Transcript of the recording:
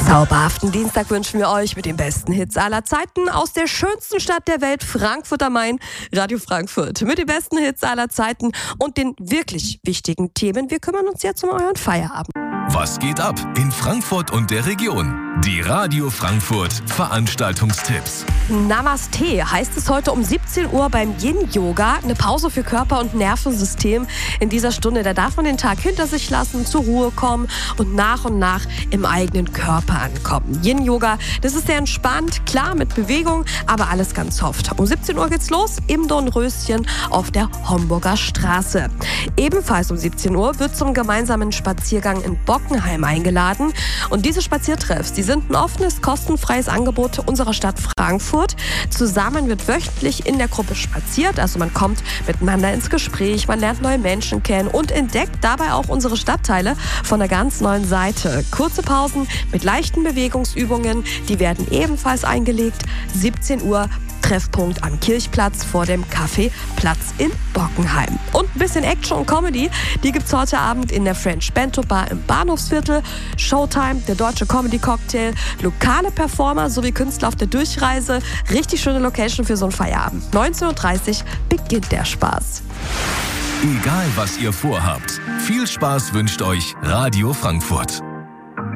Zauberhaften Dienstag wünschen wir euch mit den besten Hits aller Zeiten aus der schönsten Stadt der Welt, Frankfurt am Main. Radio Frankfurt mit den besten Hits aller Zeiten und den wirklich wichtigen Themen. Wir kümmern uns jetzt um euren Feierabend. Was geht ab in Frankfurt und der Region? Die Radio Frankfurt Veranstaltungstipps. Namaste heißt es heute um 17 Uhr beim Yin-Yoga. Eine Pause für Körper- und Nervensystem. In dieser Stunde, da darf man den Tag hinter sich lassen, zur Ruhe kommen und nach im eigenen Körper ankommen. Yin-Yoga, das ist sehr entspannt, klar mit Bewegung, aber alles ganz soft. Um 17 Uhr geht's los im Dornröschen auf der Homburger Straße. Ebenfalls um 17 Uhr wird zum gemeinsamen Spaziergang in Bockenheim eingeladen. Und diese Spaziertreffs, die sind ein offenes, kostenfreies Angebot unserer Stadt Frankfurt. Zusammen wird wöchentlich in der Gruppe spaziert, also man kommt miteinander ins Gespräch, man lernt neue Menschen kennen und entdeckt dabei auch unsere Stadtteile von einer ganz neuen Seite. Kurze Pausen mit leichten Bewegungsübungen, die werden ebenfalls eingelegt. 17 Uhr Treffpunkt am Kirchplatz vor dem Café Platz in Bockenheim. Und ein bisschen Action und Comedy, die gibt's heute Abend in der French Bento Bar im Bahnhofsviertel. Showtime, der Deutsche Comedy Cocktail, lokale Performer sowie Künstler auf der Durchreise. Richtig schöne Location für so einen Feierabend. 19:30 Uhr beginnt der Spaß. Egal was ihr vorhabt, viel Spaß wünscht euch Radio Frankfurt.